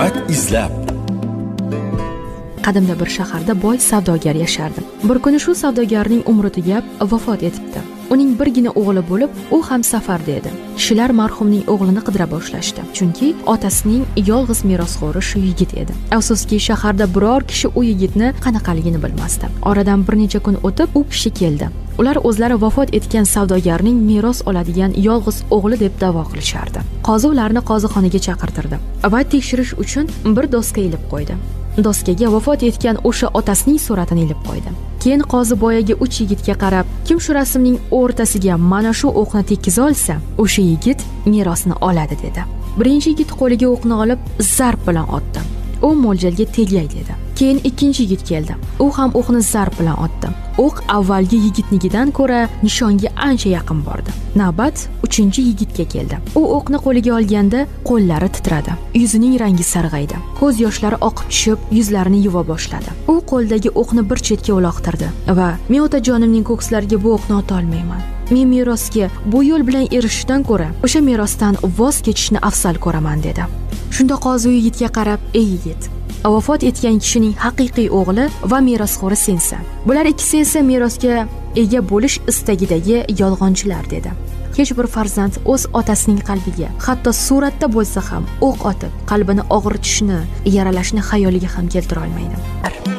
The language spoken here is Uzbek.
hikmat izlab. Qadimda bir shaharda boy savdogar yashardi. Bir kuni shu savdogarning umri tugab vafot etibdi. Uning birgina o'g'li bo'lib, u ham safarda edi. Kishilar marhumning o'g'lini qidira boshlashdi, chunki otasining yolg'iz merosxo'ri shu yigit edi. Afsuski, shaharda biror kishi u yigitni qanaqaligini bilmasdi. Oradan bir necha kun o'tib, u kishi keldi. Ular o'zlari vafot etgan savdogarning meros oladigan yolg'iz o'g'li deb da'vo qilishardi. Qozi ularni qozixonaga chaqirtirdi va tekshirish uchun bir doska ilib qo'ydi. Doskaga vafot etgan o'sha otasining suratini ilib qo'ydi. Keyin qozi boyaga 3 yigitga qarab, kim shu rasmning o'rtasiga mana shu o'qni tekkiza olsa, o'sha yigit merosni oladi dedi. Birinchi yigit qo'liga o'qni olib zarb bilan otdi. U mo'ljalga tegay dedi. Keyin ikkinchi yigit keldi. U ham o'qni zarb bilan otdi. O'q avvalgi yigitnikidan ko'ra nishonga ancha yaqin bordi. Navbat 3-yigitga keldi. U o'qni qo'liga olganda qo'llari titradi. Yuzining rangi sarg'aydi. Ko'z yoshlari oqib tushib, yuzlarini yuva boshladi. U qo'ldagi o'qni bir chetga uloqtirdi va "Men otajonimning ko'kslariga bu o'qni ota olmayman. Men merosga bu yo'l bilan erishishdan ko'ra o'sha merosdan voz kechishni afzal ko'raman" dedi. Shunda qozi u yigitga qarab, "Ey yigit, vafot etgan kishining haqiqiy o'g'li va merosxo'ri sensan. Bular ikkisi esa merosga ega bo'lish istagidagi yolg'onchilar" dedi. Hech bir farzand o'z otasining qalbiga, hatto suratda bo'lsa ham o'q otib, qalbini og'ritishni, yaralashni xayoliga ham keltira olmaydi.